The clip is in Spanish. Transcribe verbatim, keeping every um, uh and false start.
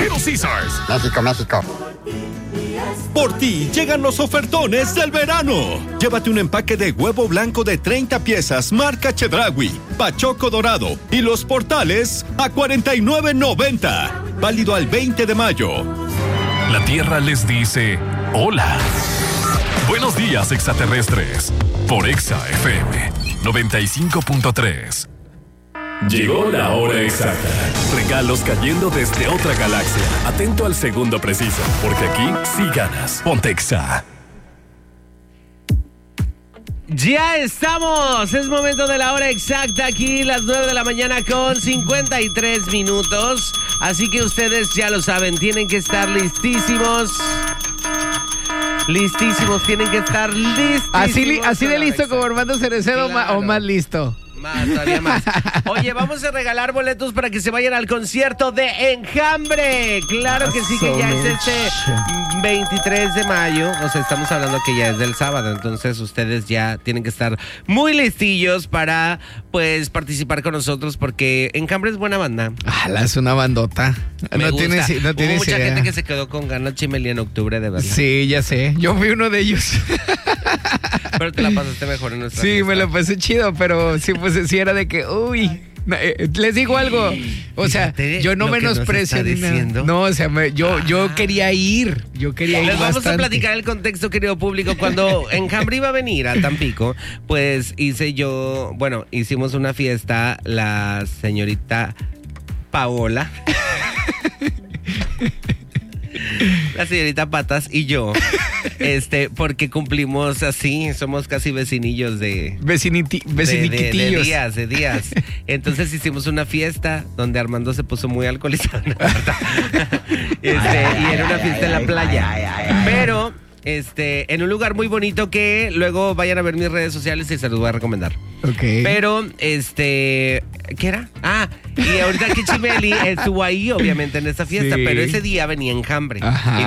Little Caesars. México, México. Por ti llegan los ofertones del verano. Llévate un empaque de huevo blanco de treinta piezas marca Chedraui, Pachoco Dorado y Los Portales a cuarenta y nueve noventa. Válido al veinte de mayo. La Tierra les dice hola. Buenos días, extraterrestres. Por Exa F M noventa y cinco punto tres. Llegó la hora exacta. Regalos cayendo desde otra galaxia. Atento al segundo preciso, porque aquí sí ganas. Ponte Exa. Ya estamos, es momento de la hora exacta aquí, las nueve de la mañana con cincuenta y tres minutos. Así que ustedes ya lo saben, tienen que estar listísimos. Listísimos, tienen que estar listísimos. Así, li- así de listo como Armando Cerecero, claro. O más listo. Más, todavía más. Oye, vamos a regalar boletos para que se vayan al concierto de Enjambre. Claro que sí, que ya es este veintitrés de mayo. O sea, estamos hablando que ya es del sábado. Entonces, ustedes ya tienen que estar muy listillos para, pues, participar con nosotros. Porque Enjambre es buena banda. Ah, es una bandota. Me no gusta. tienes, no tienes Hubo mucha idea. gente que se quedó con ganas Chimelí en octubre, de verdad. Sí, ya sé. Yo fui uno de ellos. Pero te la pasaste mejor en nuestra Sí, fiesta. me la pasé chido, pero sí, pues sí era de que, uy, eh, les digo algo, o sea, Fíjate yo no lo que nos menosprecio está ni nada. diciendo. No, o sea, me, yo, Ah. yo quería ir, yo quería ir Les vamos bastante. a platicar el contexto, querido público. Cuando Enjambre iba a venir a Tampico, pues hice yo, bueno, hicimos una fiesta, la señorita Paola, la señorita Patas y yo, este, porque cumplimos así, somos casi vecinillos de... Veciniti, De, de, vesiniquitillos. de días, de días. Entonces hicimos una fiesta donde Armando se puso muy alcoholizado. este, y era una fiesta en la playa. Pero, este, en un lugar muy bonito que luego vayan a ver mis redes sociales y se los voy a recomendar. Ok. Pero, este, ¿qué era? Ah, y ahorita que Chimeli estuvo ahí, obviamente, en esta fiesta, Sí. pero ese día venía Enjambre. Ajá. Y